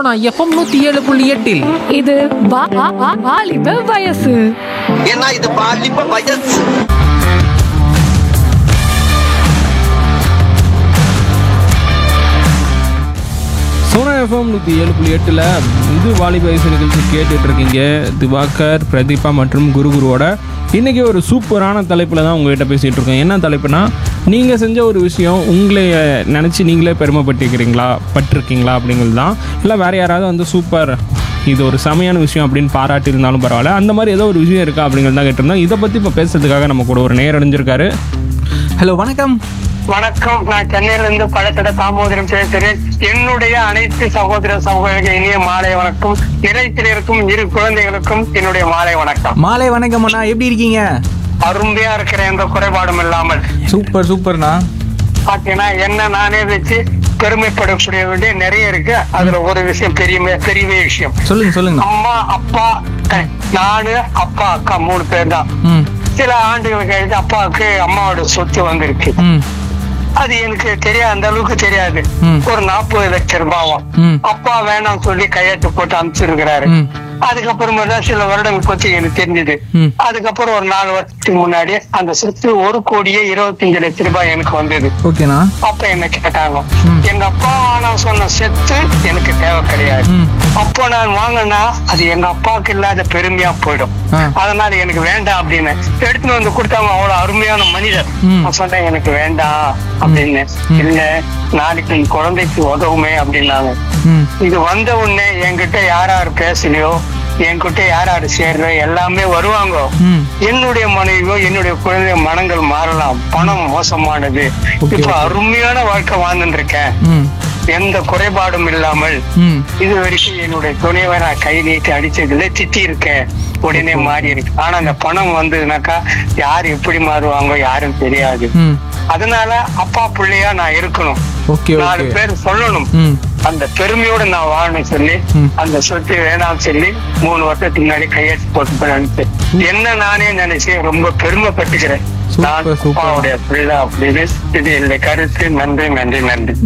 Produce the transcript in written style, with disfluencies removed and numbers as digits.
Sona FM 107.8 இது வாலிப வயசு. ஏன்னா இது பாலிப்ப வயசு. சோனா எஃப்எம் 107.8 இது வாலிப வயசு நிகழ்ச்சி கேட்டுட்டு இருக்கீங்க. திவாகர், பிரதீபா மற்றும் குருவோட இன்றைக்கி ஒரு சூப்பரான தலைப்பில் தான் உங்கள்கிட்ட பேசிகிட்டு இருக்கோம். என்ன தலைப்புனா, நீங்கள் செஞ்ச ஒரு விஷயம் உங்களை நினச்சி நீங்களே பட்டிருக்கீங்களா அப்படிங்கிறது தான். இல்லை வேறு யாராவது வந்து சூப்பர், இது ஒரு செமையான விஷயம் அப்படின்னு பாராட்டி இருந்தாலும் பரவாயில்ல, அந்த மாதிரி ஏதோ ஒரு விஷயம் இருக்கா அப்படிங்கிறது தான் கேட்டிருந்தோம். இதை பற்றி இப்போ பேசுறதுக்காக நம்ம கூட ஒரு நேர் அடைஞ்சிருக்காரு. ஹலோ, வணக்கம். வணக்கம். நான் சென்னையில இருந்து பழத்தட தாமோதரம் பேசுகிறேன். என்னுடைய அனைத்து சகோதர சகோதரிகள் இனிய மாலை வணக்கம். இறைத்திற்கும் இரு குழந்தைகளுக்கும் என்னுடைய மாலை வணக்கம். மாலை வணக்கம் அண்ணா, எப்படி இருக்கீங்க? அருமையா இருக்கிற எந்த குறைபாடும் இல்லாமல். சூப்பர்ண்ணா. பாத்தீங்கன்னா என்ன நானே வச்சு பெருமைப்படக்கூடிய வேண்டிய நிறைய இருக்கு. அதுல ஒரு விஷயம் பெரிய விஷயம் சொல்லுங்க. அம்மா, அப்பா, நானு, அப்பா, அக்கா 3 பேர் தான். சில ஆண்டுகள் கழித்து அப்பாவுக்கு அம்மாவோட சொத்து வந்திருக்கு. அது எனக்கு தெரியாது, அந்த அளவுக்கு தெரியாது. ஒரு 40 லட்சம் ரூபாவும் அப்பா வேணாம் சொல்லி கையெழுத்து போட்டு அனுப்பிச்சிருக்கிறாரு. அதுக்கப்புறமா தான் சில வருடங்கள் பத்தி எனக்கு தெரிஞ்சது. அதுக்கப்புறம் ஒரு 4 வருஷத்துக்கு முன்னாடி அந்த சொத்து 1,25 லட்சம் ரூபாய் எனக்கு வந்தது. ஓகேண்ணா. அப்ப என்ன கேட்டாங்க, எங்க அப்பா நான் சொன்ன சொத்து எனக்கு தேவை கிடையாது. அப்போ நான் வாங்கினா அது எங்க அப்பாவுக்கு இல்லாத பெருமையா போயிடும், அதனால எனக்கு வேண்டாம் அப்படின்னு எடுத்துன்னு வந்து கொடுத்தாங்க. அவ்வளவு அருமையான மனிதர். நான் சொன்னேன் எனக்கு வேண்டாம் அப்படின்னு. இல்ல, நாளைக்கு என் குழந்தைக்கு உதவுமே அப்படின்னாங்க. இது வந்த உடனே என்கிட்ட யார் பேசலையோ, என்கிட்ட யார் சேர்றோ எல்லாமே வருவாங்க. என்னுடைய மனைவியோ என்னுடைய குழந்தை மனங்கள் மாறலாம். பணம் மோசமானது. இப்ப அருமையான வாழ்க்கை வாழ்ந்துட்டு இருக்கேன், எந்த குறைபாடும் இல்லாமல். இது வரைக்கும் என்னுடைய துணைவை நான் கை நீட்டி அடிச்சதுல திட்டி இருக்கேன், உடனே மாறி இருக்கு. ஆனா அந்த பணம் வந்ததுனாக்கா யாரு எப்படி மாறுவாங்க யாரும் தெரியாது. அதனால அப்பா பிள்ளையா நான் இருக்கணும், 4 பேர் சொல்லணும். அந்த பெருமையோட நான் வாழணும் சொல்லி அந்த சொத்து வேணாம் சொல்லி 3 வருஷத்துக்கு முன்னாடி கையெழுத்து போட்டு என்ன நானே நினைச்சு ரொம்ப பெருமைப்பட்டுக்கிறேன். நான் அப்பாவுடைய பிள்ளை அப்படின்னு. இது என்னுடைய கருத்து. நன்றி.